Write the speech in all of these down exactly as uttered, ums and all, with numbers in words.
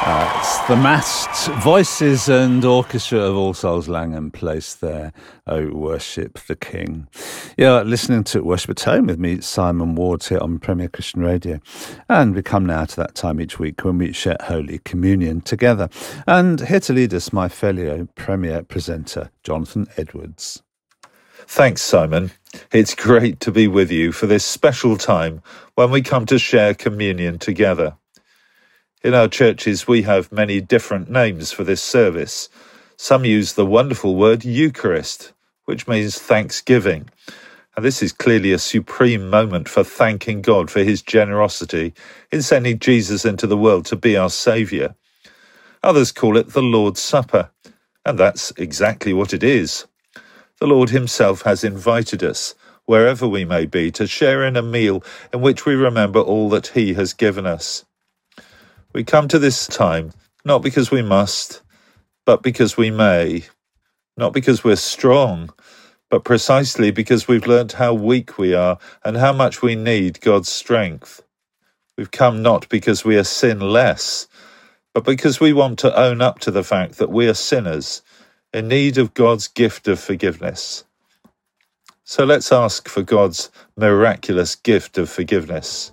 It's the massed voices and orchestra of All Souls Langham Place there. Oh, worship the King. You're listening to Worship at Home with me, Simon Ward, here on Premier Christian Radio. And we come now to that time each week when we share Holy Communion together. And here to lead us, my fellow Premier presenter, Jonathan Edwards. Thanks, Simon. It's great to be with you for this special time when we come to share communion together. In our churches, we have many different names for this service. Some use the wonderful word Eucharist, which means thanksgiving. And this is clearly a supreme moment for thanking God for his generosity in sending Jesus into the world to be our Saviour. Others call it the Lord's Supper, and that's exactly what it is. The Lord himself has invited us, wherever we may be, to share in a meal in which we remember all that he has given us. We come to this time not because we must, but because we may. Not because we're strong, but precisely because we've learnt how weak we are and how much we need God's strength. We've come not because we are sinless, but because we want to own up to the fact that we are sinners in need of God's gift of forgiveness. So let's ask for God's miraculous gift of forgiveness.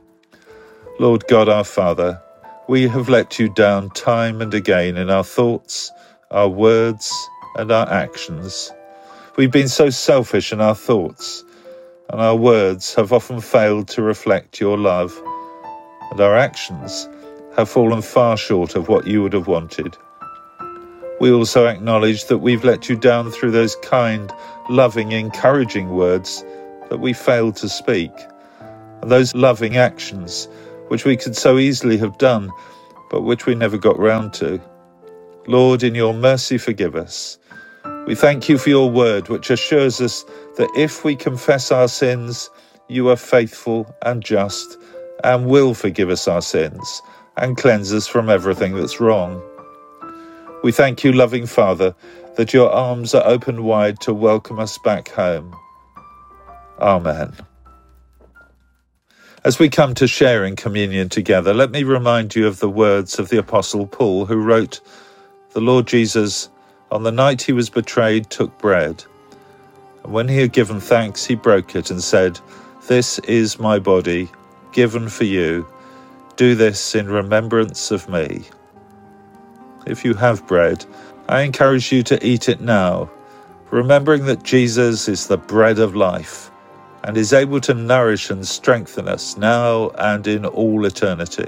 Lord God our Father, we have let you down time and again in our thoughts, our words, and our actions. We've been so selfish in our thoughts, and our words have often failed to reflect your love, and our actions have fallen far short of what you would have wanted. We also acknowledge that we've let you down through those kind, loving, encouraging words that we failed to speak, and those loving actions which we could so easily have done, but which we never got round to. Lord, in your mercy, forgive us. We thank you for your word, which assures us that if we confess our sins, you are faithful and just and will forgive us our sins and cleanse us from everything that's wrong. We thank you, loving Father, that your arms are open wide to welcome us back home. Amen. As we come to sharing communion together, let me remind you of the words of the Apostle Paul, who wrote, "The Lord Jesus, on the night he was betrayed, took bread. And when he had given thanks, he broke it and said, 'This is my body, given for you. Do this in remembrance of me.'" If you have bread, I encourage you to eat it now, remembering that Jesus is the bread of life and is able to nourish and strengthen us now and in all eternity.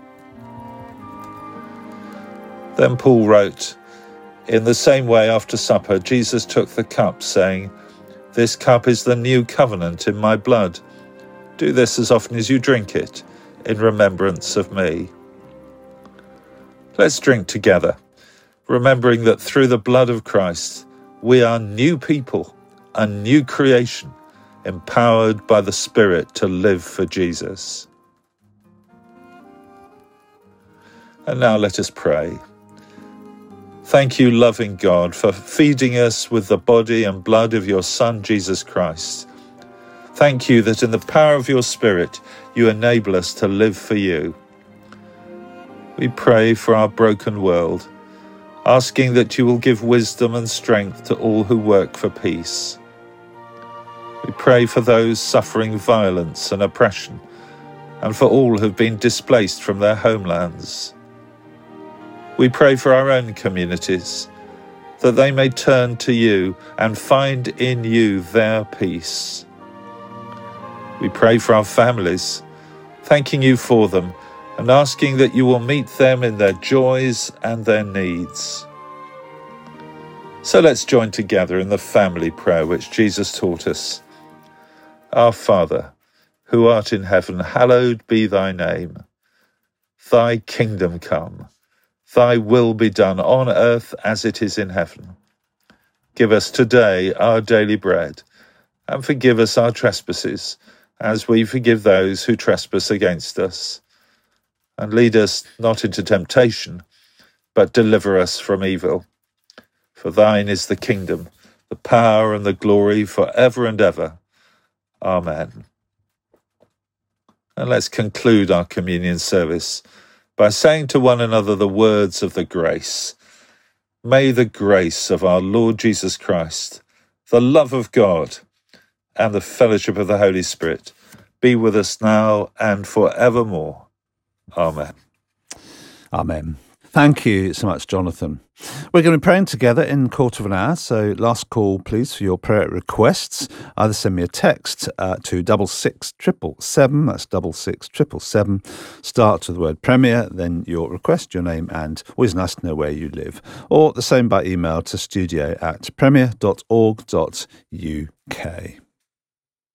Then Paul wrote, "In the same way after supper, Jesus took the cup, saying, 'This cup is the new covenant in my blood. Do this as often as you drink it, in remembrance of me.'" Let's drink together, remembering that through the blood of Christ, we are new people, a new creation, empowered by the Spirit to live for Jesus. And now let us pray. Thank you, loving God, for feeding us with the body and blood of your Son, Jesus Christ. Thank you that in the power of your Spirit, you enable us to live for you. We pray for our broken world, asking that you will give wisdom and strength to all who work for peace. We pray for those suffering violence and oppression, and for all who have been displaced from their homelands. We pray for our own communities, that they may turn to you and find in you their peace. We pray for our families, thanking you for them and asking that you will meet them in their joys and their needs. So let's join together in the family prayer which Jesus taught us. Our Father, who art in heaven, hallowed be thy name. Thy kingdom come. Thy will be done on earth as it is in heaven. Give us today our daily bread, and forgive us our trespasses, as we forgive those who trespass against us. And lead us not into temptation, but deliver us from evil. For thine is the kingdom, the power and the glory for ever and ever. Amen. And let's conclude our communion service by saying to one another the words of the grace. May the grace of our Lord Jesus Christ, the love of God, and the fellowship of the Holy Spirit be with us now and forevermore. Amen. Amen. Thank you so much, Jonathan. We're going to be praying together in a quarter of an hour, so last call, please, for your prayer requests. Either send me a text uh, to double six triple seven, that's double six triple seven, start with the word Premier, then your request, your name, and always nice to know where you live. Or the same by email to studio at premier dot org dot uk.